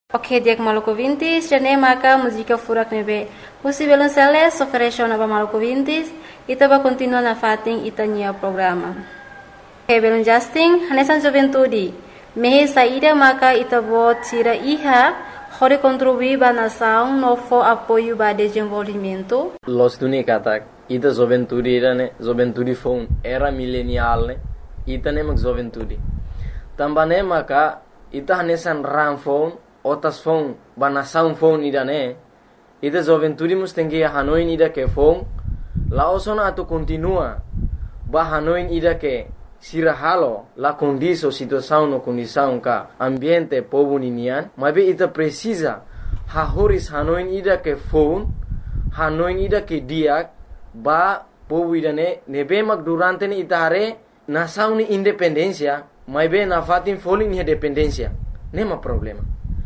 Ok, dia Maluku Vintis, jane maka música furak nebe. Husi belum seles, ofereció na Maluku Vintis, ita ba continua na fating ita nia programa. Ok, belum Justin, hanesan juventudi. Mehe saída maka ita bo tira iha, hore contribuir ba na saung no fo apoio ba desenvolvimento. Los tuni katak, ita juventudi ne, juventudi phone era milenial ne, ita ne mak juventudi. Tambane maka ita hanesan ram phone otas phone bana sound phone ida ne ida joventuri mustengi hanoin ida ke phone la osona atu continua ba hanoin ida ke sira halo la condiso situação no condição ka ambiente povo ninian mabe ita precisa ha horis hanoin ida ke phone hanoin ida ke diak ba povo ida ne nebe mak durante ne ita hare nação ni independência mabe na fatin folin ni dependência nema problema.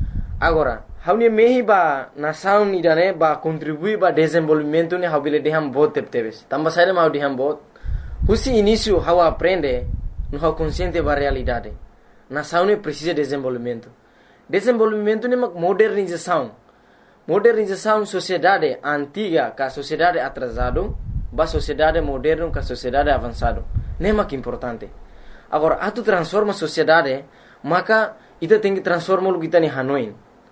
Agora, haunia mehi ba nação ni dane ba contribui ba desenvolvimento ne haubile deham bot tepteves. Tamba saída mau deham bot. Husi início hau aprende no hau consciente ba realidade. Nação ne precisa desenvolvimento. Desenvolvimento ne mak modernização. Modernização sociedade antiga ka sociedade atrasado ba sociedade moderno ka sociedade avançado. Ne mak importante. Agora, atu transforma sociedade, maka ita tem que transformar o que está em Hanoi.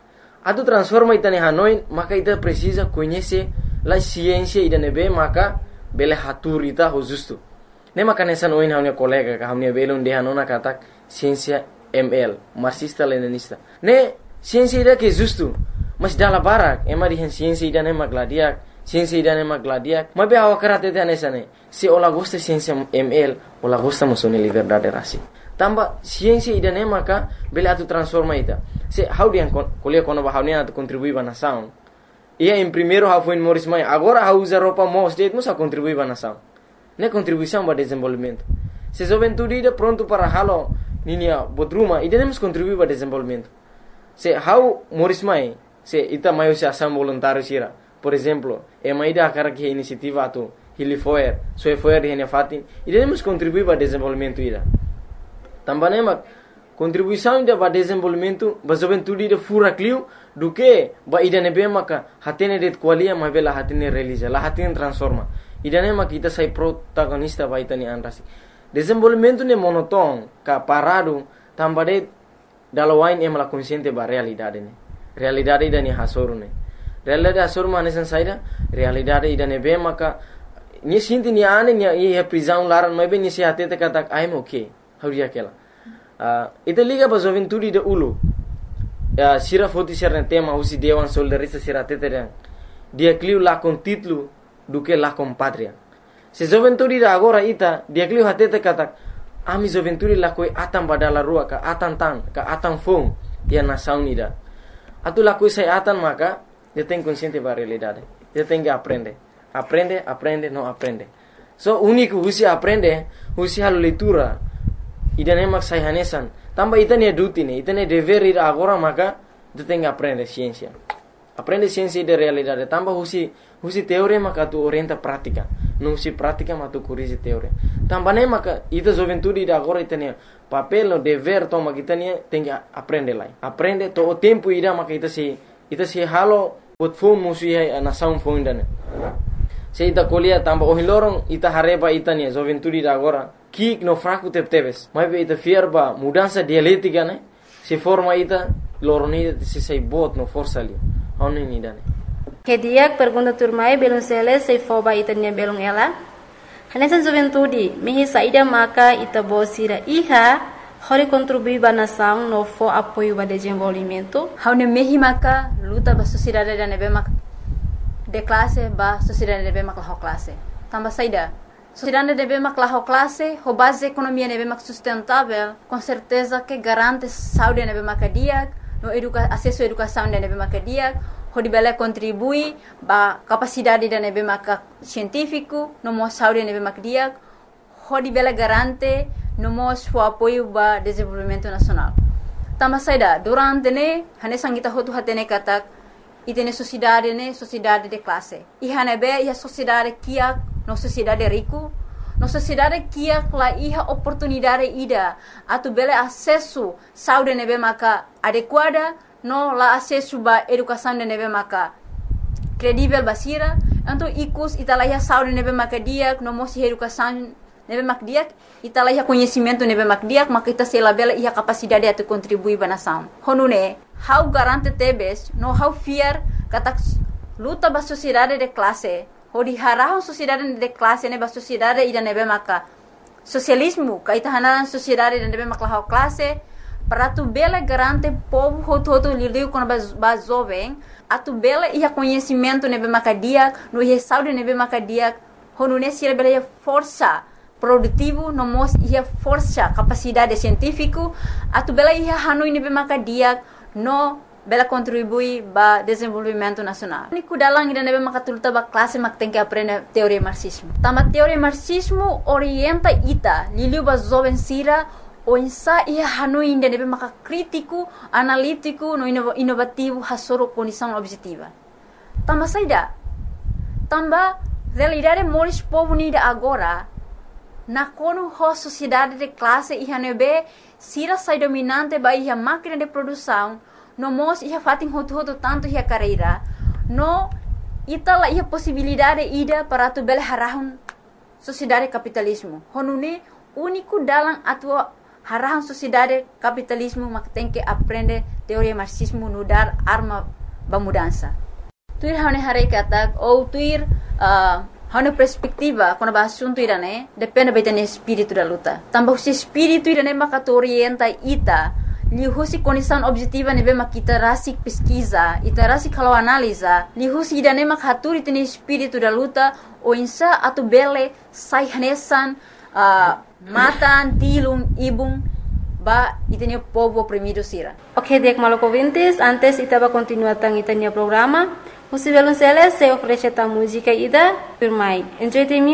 Atu transforma ita em Hanoi, maka ita precisa conhecer a ciência ida nebe, maka bele hatur ita ho justo. Ne maka nessa noin hamnia colega ka hamnia belon de hanona katak ciência ML, marxista leninista. Ne ciência ida que justo, mas dala barak, ema di ciência ida ne magladiak, ciência ida ne magladiak. Mabe hawa karate te nessa ne. Se ola gosta ciência ML, ola gosta musone liberdade rasi. Tamba ciência ida ne maka bele atu transforma ita. Se how dia kuliah kono ba haunia atu contribui ba nação. Ia em primeiro how foi Morris Mai, agora how usa roupa mos det musa contribui ba nação. Ne contribuição ba desenvolvimento. Se juventude ida pronto para halo ninia bodruma ida nemos contribui ba desenvolvimento. Se how Morris Mai, se ita maio se ação voluntário sira. Por exemplo, e maida akara que iniciativa atu Hilifoer, Soefoer de fatin, ida nemos contribui ba desenvolvimento ida. Também mak contribuição ida ba desenvolvimento ba juventude ida fura clio do que ba ida nebe maka hatene det qualia ma bela hatene realiza la hatene transforma ida ne mak kita sai protagonista ba itani anrasi desenvolvimento ne monoton ka parado tambade dalawain em la consciente ba realidade ne realidade ida ni hasoru ne realidade hasoru mane san saida realidade ida nebe maka ni sinti ni ane ni e prisão laran ma be ni se hatete katak I'm okay hauria kela ita liga ba juventude de ulu sira foti serna tema usi dewan soldarista sira teteren dia cliu la con título do que la con patria se juventude da agora ita dia cliu hatete katak ami juventude la koi atan badala rua ka atan tan ka atan fom dia nação ida atu la koi sai atan maka dia tem consciente ba realidade dia tem que aprende não aprende so único usi aprende usi halo leitura ida ne mak sai hanesan tamba ita ne duty ne ita ne dever ida agora maka tu tem que aprender ciência de realidade tamba husi teoria maka tu orienta prática não husi prática mas tu corrige teoria tamba ne maka ita juventude ida agora ita ne papel no dever toma kita ne tem que aprender lá aprende to o tempo ida maka ita se halo bot phone musi hai nação phone dane se ita kolia tamba o hilorong ita hareba ita ne juventude ida agora kik no fraco tepteves mas ita fierba mudança dialética né se forma ita loroni se sei bot no força ali oni ni dane Que dia pergunta turmai belum seles sei foba ita nia belum ela hanesan juventude mehi saída maka ita bosira iha hori contribui ba nação no fo apoio ba desenvolvimento haune mehi maka luta ba sociedade da nebe mak de classe ba sociedade nebe mak la classe tamba saída sociedade deve maklah classe, ho base economia deve mak sustentável, com certeza que garante saúde deve makadiak, no acesso à educação deve makadiak, ho dibele contribui ba capacidade deve mak científico, no mo saúde deve makadiak, ho dibele garante no mo o apoio ba desenvolvimento nacional. Tama saida durante ne hane sangita hotu hatene katak itene sociedade de classe. Ihane be ia sociedade kiak no sociedade rico, no sociedade kia la iha oportunidade ida atu bele acesso saúde nebe maka adequada no la acesso ba educação de nebe maka credível basira, então icus italaya saúde nebe maka dia, no mosi educação nebe mak dia, italaya conhecimento nebe mak dia, maka ita sela bela ia capacidade de contribuir ba nação. Honune, how garante tebes, no how fear kata luta ba sociedade de classe, hodi harahon sociedade de classe ne ba sociedade ida nebe maka socialismo, kaita hanaran sociedade de nebe maka how classe, para tu bela garante povo hoto lidiu com ba jovem, a tu bela ia conhecimento nebe maka dia, no ia saúde nebe maka dia, honune sira bela ia força produtivo, no mos ia força capacidade científico, a tu bela ia hanui nebe maka dia, no bela contribui ba desenvolvimento nacional. Niku dalang ida nebe maka tulta ba classe mak tem que aprender teoria marxismo. Tama teoria marxismo orienta ita, liliu ba jovem sira o insa ia hanui ida nebe maka crítico, analítico, no inovativo hasoro condição objetiva. Tama saida. Tamba realidade moris povo nida agora na kono ho sociedade de classe ia nebe sira sai dominante ba ia máquina de produção, no mos ia fatin hoto tanto ia carreira, no itala ia possibilidade ida para tu bela harahun sociedade capitalismo. Honune único dalam atua harahun sociedade capitalismo mak tem que aprender teoria marxismo no dar arma ba mudança. Tuir hane hare kata ou tuir hane perspectiva quando ba assunto irane depende bem do espírito da luta. Também o espírito irane mak orienta ita lihusi condição objetiva nebe mak kita rasik pesquisa, ita rasik kalau analisa, lihusi idane mak haturi tene espírito da luta o insa atu bele sai hanesan matan tilung ibung ba itene povo oprimido sira. Ok, dek maloko vintes, antes itaba continuar tang itania programa. Musivelun sele se oferece ta música ida firmai. Enjoy the music.